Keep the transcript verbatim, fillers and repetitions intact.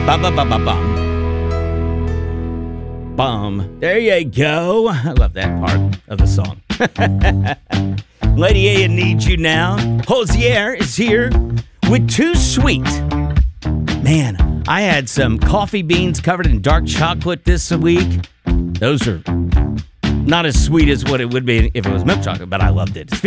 Bum, bum, bum, bum, bum. Bum. There you go. I love that part of the song. Lady A needs you now. Hosier is here with Too Sweet. Man, I had some coffee beans covered in dark chocolate this week. Those are not as sweet as what it would be if it was milk chocolate, but I loved it.